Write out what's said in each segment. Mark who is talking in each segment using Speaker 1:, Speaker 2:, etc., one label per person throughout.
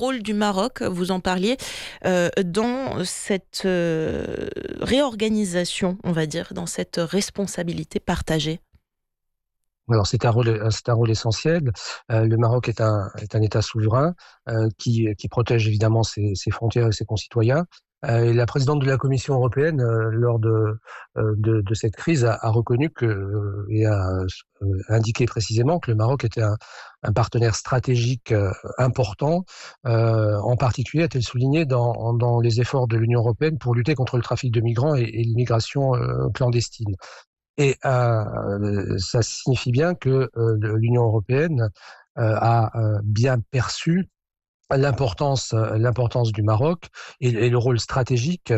Speaker 1: rôle du Maroc, vous en parliez, dans cette réorganisation, on va dire, dans cette responsabilité partagée?
Speaker 2: Alors c'est un rôle essentiel. Le Maroc est un État souverain qui protège évidemment ses frontières et ses concitoyens. Et la présidente de la Commission européenne, lors de cette crise, a reconnu et a indiqué précisément que le Maroc était un partenaire stratégique important, en particulier, a-t-elle souligné, dans les efforts de l'Union européenne pour lutter contre le trafic de migrants et l'immigration clandestine. Et ça signifie bien que l'Union européenne a bien perçu l'importance du Maroc et le rôle stratégique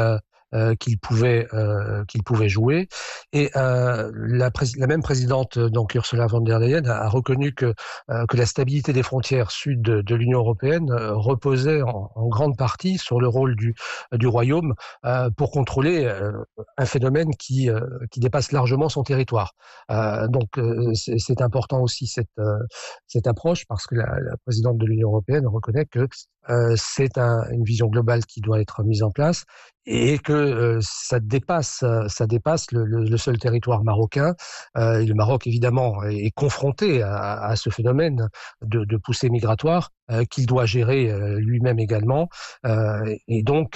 Speaker 2: qu'il pouvait jouer. Et la même présidente, donc Ursula von der Leyen, a reconnu que la stabilité des frontières sud de l'Union européenne reposait en grande partie sur le rôle du Royaume pour contrôler un phénomène qui dépasse largement son territoire. C'est important aussi cette approche, parce que la présidente de l'Union européenne reconnaît que c'est une vision globale qui doit être mise en place et que ça dépasse le seul territoire marocain. Et le Maroc, évidemment, est confronté à ce phénomène de poussée migratoire qu'il doit gérer lui-même également. Et donc,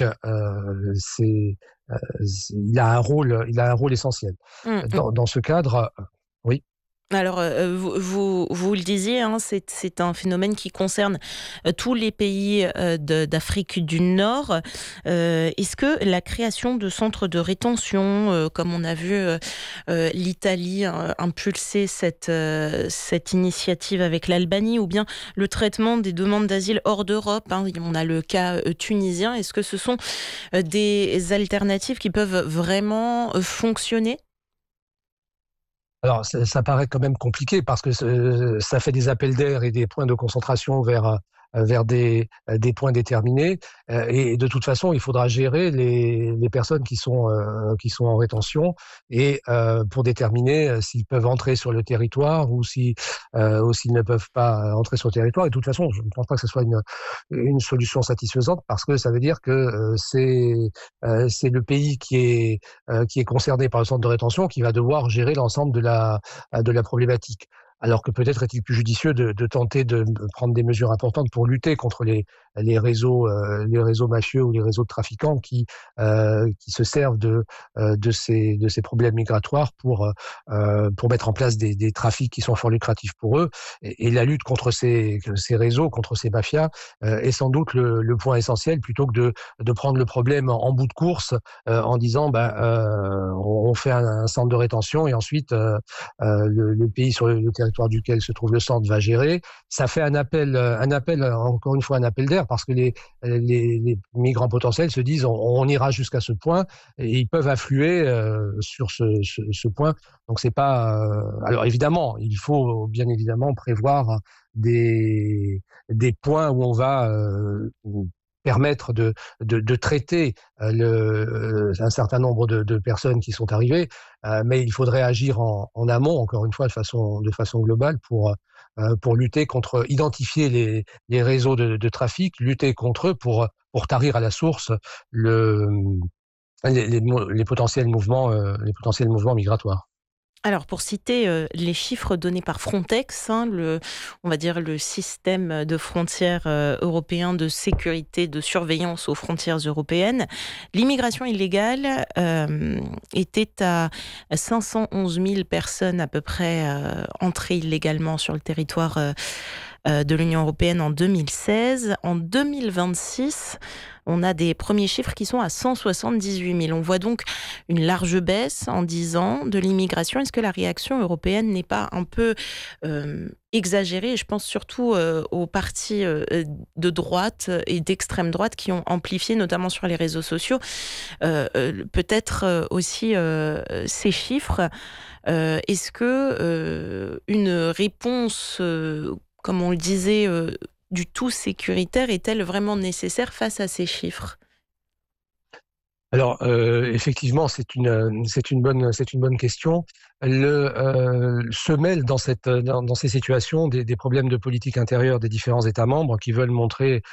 Speaker 2: il a un rôle essentiel.
Speaker 1: Mmh.
Speaker 2: Dans ce cadre, oui.
Speaker 1: Alors, vous le disiez, hein, c'est un phénomène qui concerne tous les pays d'Afrique du Nord. Est-ce que la création de centres de rétention, comme on a vu l'Italie impulser cette initiative avec l'Albanie, ou bien le traitement des demandes d'asile hors d'Europe, hein, on a le cas tunisien, est-ce que ce sont des alternatives qui peuvent vraiment fonctionner ?
Speaker 2: Alors, ça paraît quand même compliqué parce que ça fait des appels d'air et des points de concentration vers des points déterminés. Et de toute façon, il faudra gérer les personnes qui sont en rétention et pour déterminer s'ils peuvent entrer sur le territoire ou s'ils ne peuvent pas entrer sur le territoire. Et de toute façon, je ne pense pas que ce soit une solution satisfaisante, parce que ça veut dire que c'est le pays qui est concerné par le centre de rétention qui va devoir gérer l'ensemble de la problématique. Alors que peut-être est-il plus judicieux de tenter de prendre des mesures importantes pour lutter contre les réseaux mafieux ou les réseaux de trafiquants qui se servent de ces problèmes migratoires pour mettre en place des trafics qui sont fort lucratifs pour eux. Et la lutte contre ces réseaux, contre ces mafias, est sans doute le point essentiel, plutôt que de prendre le problème en bout de course en disant on fait un centre de rétention et ensuite le pays sur le territoire duquel se trouve le centre va gérer. Ça fait encore une fois, un appel d'air, parce que les migrants potentiels se disent on ira jusqu'à ce point, et ils peuvent affluer sur ce point. Donc c'est pas. Alors évidemment, il faut bien évidemment prévoir des points où on va permettre de traiter un certain nombre de personnes qui sont arrivées, mais il faudrait agir en amont, encore une fois, de façon globale, pour identifier les réseaux de trafic, lutter contre eux pour tarir à la source les potentiels mouvements migratoires.
Speaker 1: Alors, pour citer les chiffres donnés par Frontex, hein, on va dire le système de frontières européen de sécurité, de surveillance aux frontières européennes, l'immigration illégale était à 511 000 personnes à peu près entrées illégalement sur le territoire de l'Union européenne en 2016. En 2026, on a des premiers chiffres qui sont à 178 000. On voit donc une large baisse en 10 ans de l'immigration. Est-ce que la réaction européenne n'est pas un peu exagérée ? Je pense surtout aux partis de droite et d'extrême droite qui ont amplifié, notamment sur les réseaux sociaux, peut-être aussi ces chiffres. Est-ce que une réponse, comme on le disait, du tout sécuritaire est-elle vraiment nécessaire face à ces chiffres ?
Speaker 2: Alors effectivement, c'est une bonne question. Se mêlent dans ces situations des problèmes de politique intérieure des différents États membres qui veulent montrer